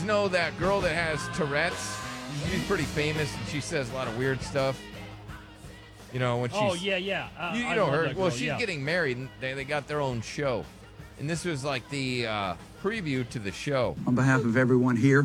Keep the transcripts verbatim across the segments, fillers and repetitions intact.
know that girl that has Tourette's? She's pretty famous, and she says a lot of weird stuff. You know, when she's... Oh, yeah, yeah. Uh, You, you I know love her. that Well, girl, she's yeah. getting married, and they, they got their own show. And this was like the uh, preview to the show. On behalf of everyone here,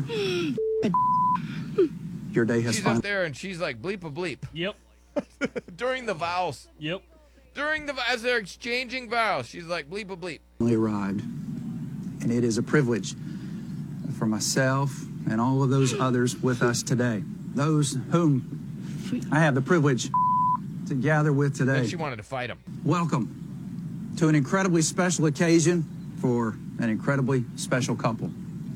your day has She's finally up there, and she's like, bleep a bleep. Yep, During the vows. yep. During the... As they're exchanging vows, she's like, bleep a bleep. arrived. And it is a privilege for myself and all of those others with us today. Those whom I have the privilege to gather with Then today. she wanted to fight him. Welcome to an incredibly special occasion for an incredibly special couple.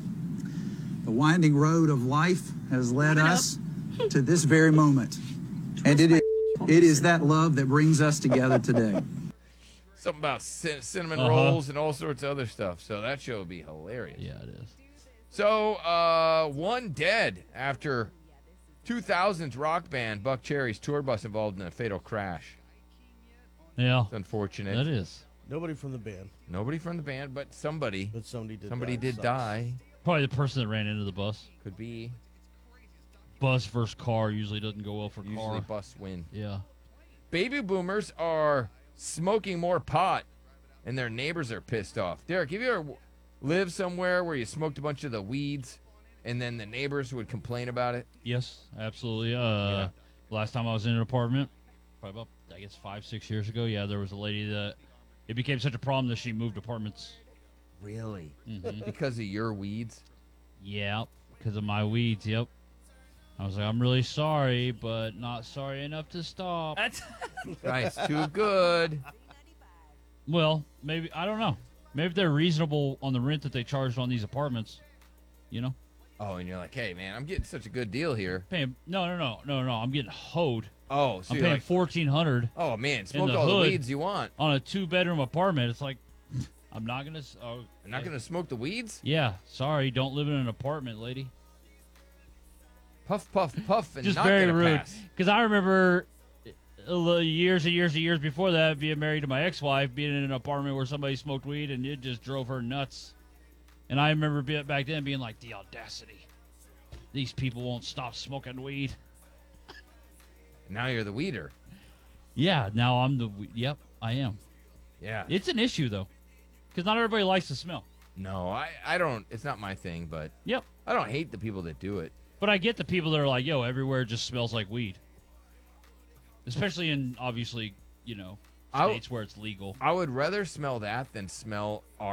The winding road of life has led us to this very moment. And it is, it is that love that brings us together today. Something about cin- cinnamon Uh-huh. rolls and all sorts of other stuff. So that show would be hilarious. Yeah, it is. So, uh, one dead after two thousands rock band Buck Cherry's tour bus involved in a fatal crash. Yeah, It's unfortunate. that is. Nobody from the band, Nobody from the band, but somebody. but somebody did. Somebody die. did Sucks. die. Probably the person that ran into the bus. Could be. Bus versus car usually doesn't go well for Usually car. bus win. Yeah. Baby boomers are smoking more pot, and their neighbors are pissed off. Derek, have you ever lived somewhere where you smoked a bunch of the weeds, and then the neighbors would complain about it? Yes, absolutely. Uh, Yeah. Last time I was in an apartment, probably about, I guess, five, six years ago, yeah, there was a lady that it became such a problem that she moved apartments. Really? Mhm. Because of your weeds? Yeah, because of my weeds, yep. I was like, I'm really sorry, but not sorry enough to stop. Nice, too good. Well, maybe, I don't know. Maybe they're reasonable on the rent that they charged on these apartments. You know? Oh, and you're like, hey, man, I'm getting such a good deal here. Paying, no, no, no, no, no. I'm getting hoed. Oh, so I'm you're paying like, fourteen hundred oh, man, smoke the all the hood. weeds you want. on a two bedroom apartment. It's like, I'm not gonna. s- Oh, I'm not going to smoke the weeds? Yeah, sorry. Don't live in an apartment, lady. Puff, puff, puff, and Just not very gonna rude. pass. Because I remember uh, li- years and years and years before that, being married to my ex-wife, being in an apartment where somebody smoked weed, and it just drove her nuts. And I remember be- back then being like, the audacity. These people won't stop smoking weed. Now you're the weeder. Yeah, now I'm the. we- Yep, I am. Yeah. It's an issue though, because not everybody likes the smell. No, I, I don't. It's not my thing, but Yep. I don't hate the people that do it. But I get the people that are like, yo, everywhere just smells like weed. Especially in, obviously, you know, I w- states where it's legal. I would rather smell that than smell